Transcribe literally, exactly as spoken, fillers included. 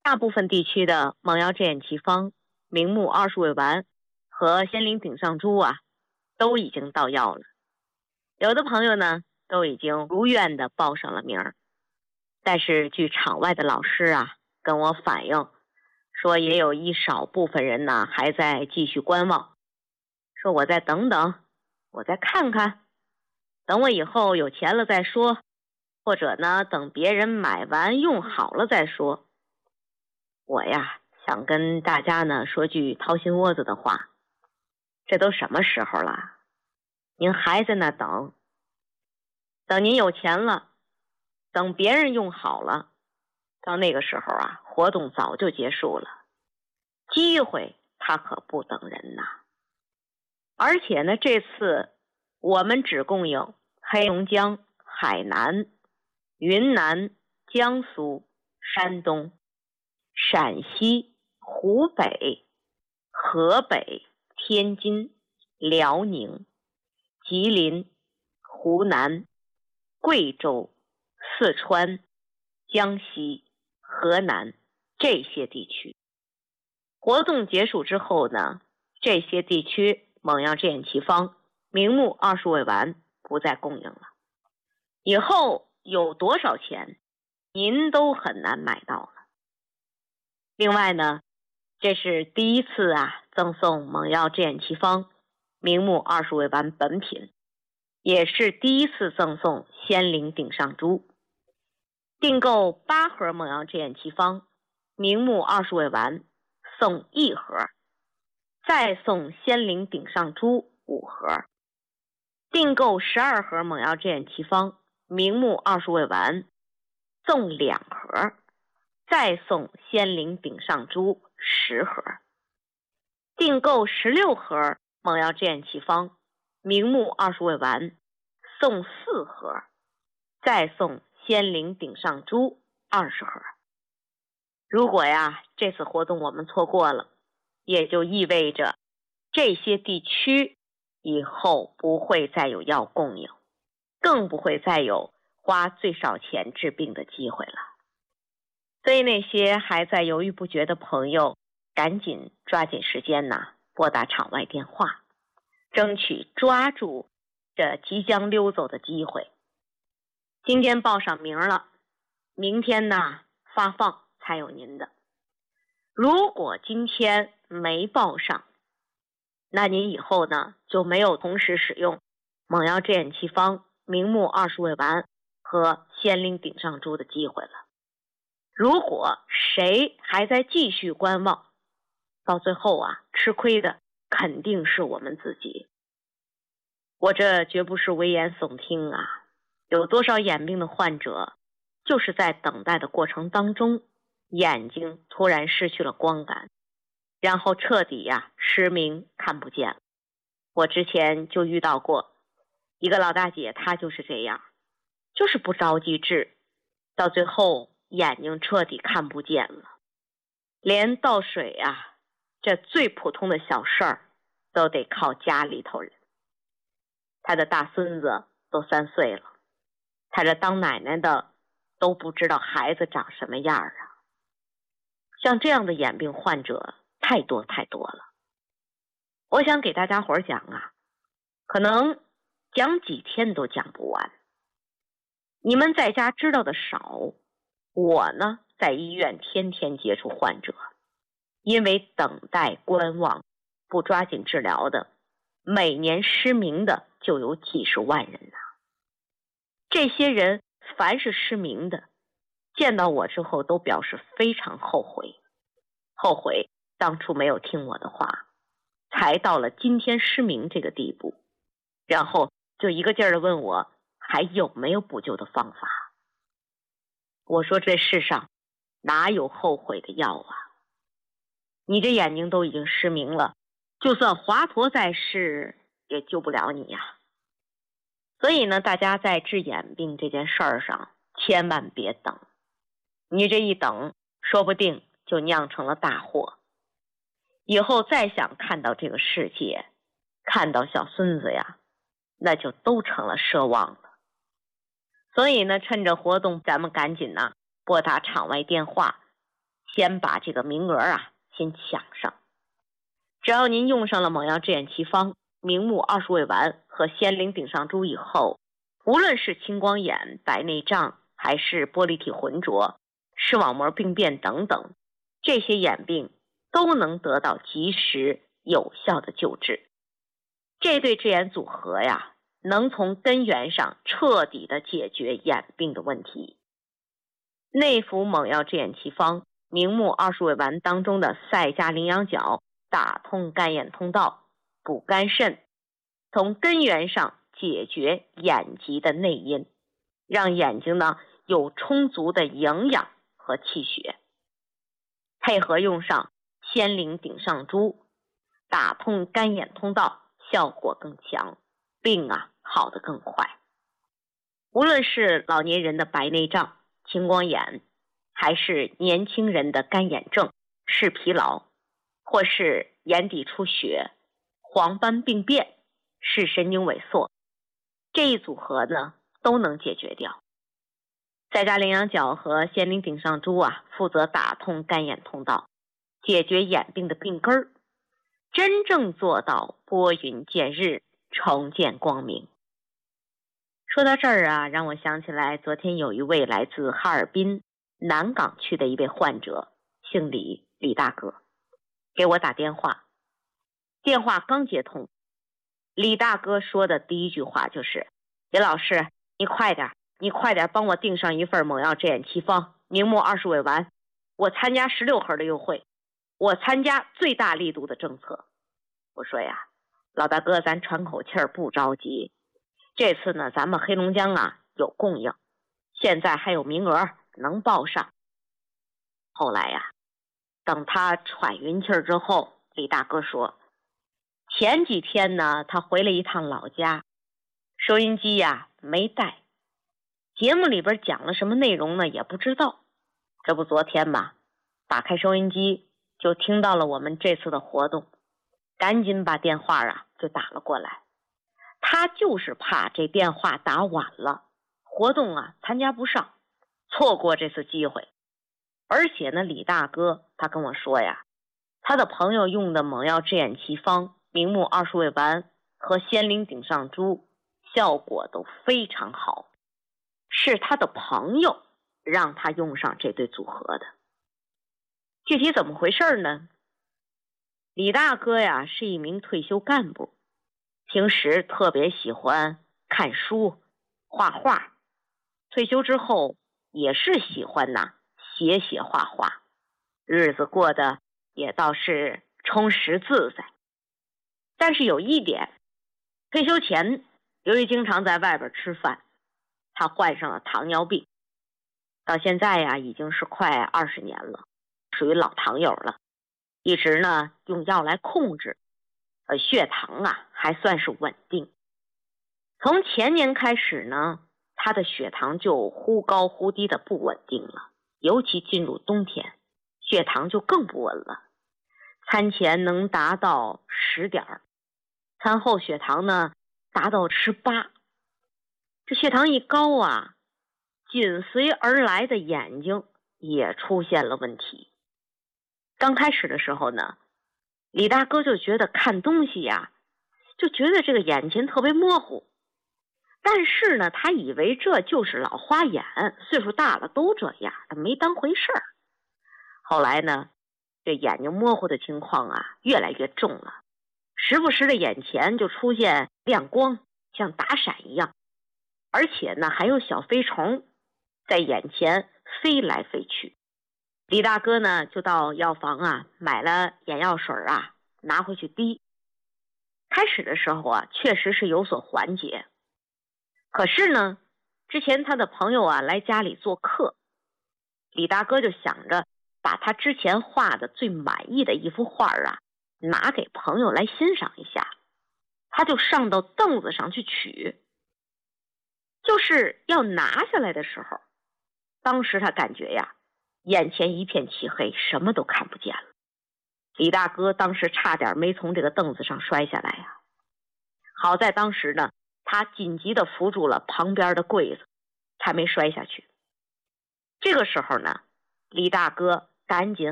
大部分地区的蒙药镇眼奇方、明目二十味丸和仙灵顶上珠啊，都已经到药了。有的朋友呢，都已经如愿的报上了名儿。但是据场外的老师啊跟我反映，说也有一少部分人呢还在继续观望，说我再等等，我再看看，等我以后有钱了再说，或者呢等别人买完用好了再说。我呀想跟大家呢说句掏心窝子的话，这都什么时候了，您还在那等，等您有钱了，等别人用好了，到那个时候啊，活动早就结束了。机会它可不等人呐。而且呢，这次我们只供应黑龙江、海南、云南、江苏、山东、陕西、湖北、河北、天津、辽宁、吉林、湖南、贵州、四川、江西、河南这些地区。活动结束之后呢，这些地区蒙药镇眼奇方、明目二十味丸不再供应了。以后有多少钱，您都很难买到了。另外呢，这是第一次啊赠送蒙药镇眼奇方、明目二十味丸本品，也是第一次赠送仙灵顶上珠。订购八盒蒙药镇眼奇方、明目二十味丸送一盒，再送仙灵顶上珠五盒。订购十二盒蒙药镇眼奇方、明目二十味丸送两盒，再送仙灵顶上珠十盒。订购十六盒蒙药镇眼奇方、明目二十味丸送四盒，再送仙灵顶上珠二十盒。如果呀这次活动我们错过了，也就意味着这些地区以后不会再有药供应，更不会再有花最少钱治病的机会了。所以那些还在犹豫不决的朋友，赶紧抓紧时间呢，拨打场外电话，争取抓住这即将溜走的机会。今天报上名了，明天呢发放才有您的。如果今天没报上，那您以后呢就没有同时使用蒙药镇眼奇方、明目二十味丸和仙灵顶上珠的机会了。如果谁还在继续观望，到最后啊吃亏的肯定是我们自己。我这绝不是危言耸听啊，有多少眼病的患者就是在等待的过程当中，眼睛突然失去了光感，然后彻底呀、啊、失明看不见了。我之前就遇到过一个老大姐，她就是这样，就是不着急治，到最后眼睛彻底看不见了，连倒水啊这最普通的小事儿都得靠家里头人。她的大孙子都三岁了，她这当奶奶的都不知道孩子长什么样啊。像这样的眼病患者太多太多了。我想给大家伙儿讲啊，可能讲几天都讲不完。你们在家知道的少，我呢在医院天天接触患者，因为等待观望不抓紧治疗的，每年失明的就有几十万人呐、啊。这些人凡是失明的，见到我之后都表示非常后悔，后悔当初没有听我的话，才到了今天失明这个地步，然后就一个劲儿的问我还有没有补救的方法。我说这世上哪有后悔的药啊？你这眼睛都已经失明了，就算华佗在世也救不了你呀。所以呢，大家在治眼病这件事儿上千万别等，你这一等说不定就酿成了大祸，以后再想看到这个世界，看到小孙子呀，那就都成了奢望了。所以呢，趁着活动咱们赶紧呢拨打场外电话， 先把这个名额啊先抢上。只要您用上了猛药治眼奇方、明目二鼠尾丸和仙灵顶上珠以后，无论是青光眼、白内障，还是玻璃体浑浊、视网膜病变等等，这些眼病都能得到及时有效的救治。这对治眼组合呀，能从根源上彻底的解决眼病的问题。内服猛药治眼奇方、明目二鼠尾丸当中的赛加羚羊角，打通干眼通道，补肝肾，从根源上解决眼疾的内因，让眼睛呢有充足的营养和气血。配合用上仙灵顶上珠，打通干眼通道，效果更强，病啊好得更快。无论是老年人的白内障、青光眼，还是年轻人的干眼症、视疲劳，或是眼底出血、黄斑病变、视神经萎缩，这一组合呢都能解决掉。赛加羚羊角和仙灵顶上珠啊，负责打通干眼通道，解决眼病的病根儿，真正做到拨云见日，重见光明。说到这儿啊，让我想起来昨天有一位来自哈尔滨南岗区的一位患者，姓李，李大哥，给我打电话。电话刚接通，李大哥说的第一句话就是：“李老师，你快点，你快点帮我订上一份猛药治眼奇方、明目二鼠尾丸，我参加十六盒的优惠，我参加最大力度的政策。”我说呀，老大哥，咱喘口气儿，不着急。这次呢，咱们黑龙江啊有供应，现在还有名额能报上。后来呀，等他喘匀气儿之后，李大哥说，前几天呢，他回了一趟老家，收音机呀没带，节目里边讲了什么内容呢也不知道。这不昨天嘛，打开收音机就听到了我们这次的活动，赶紧把电话啊就打了过来。他就是怕这电话打晚了，活动啊参加不上，错过这次机会。而且呢，李大哥他跟我说呀，他的朋友用的猛药治眼奇方、明目二鼠尾丸和仙灵顶上珠效果都非常好，是他的朋友让他用上这对组合的。具体怎么回事呢？李大哥呀是一名退休干部，平时特别喜欢看书、画画，退休之后也是喜欢呐写写画画，日子过得也倒是充实自在。但是有一点，退休前由于经常在外边吃饭，他患上了糖尿病，到现在呀已经是快二十年了，属于老糖友了，一直呢用药来控制，呃，血糖啊还算是稳定。从前年开始呢，他的血糖就忽高忽低的不稳定了，尤其进入冬天，血糖就更不稳了。餐前能达到十点，餐后血糖呢达到十八。这血糖一高啊，紧随而来的眼睛也出现了问题。刚开始的时候呢，李大哥就觉得看东西呀，就觉得这个眼前特别模糊。但是呢，他以为这就是老花眼，岁数大了都这样，他没当回事儿。后来呢，这眼睛模糊的情况啊越来越重了，时不时的眼前就出现亮光，像打闪一样，而且呢还有小飞虫在眼前飞来飞去。李大哥呢就到药房啊买了眼药水啊，拿回去滴。开始的时候啊确实是有所缓解，可是呢之前他的朋友啊来家里做客，李大哥就想着把他之前画的最满意的一幅画啊拿给朋友来欣赏一下，他就上到凳子上去取，就是要拿下来的时候，当时他感觉呀眼前一片漆黑，什么都看不见了。李大哥当时差点没从这个凳子上摔下来呀，好在当时呢他紧急的扶住了旁边的柜子，才没摔下去。这个时候呢，李大哥赶紧